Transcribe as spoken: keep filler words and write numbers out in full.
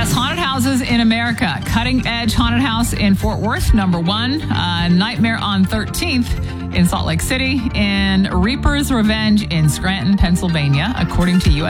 Best haunted houses in America. Cutting Edge Haunted House in Fort Worth, number one. Uh, Nightmare on thirteenth in Salt Lake City. And Reaper's Revenge in Scranton, Pennsylvania, according to U S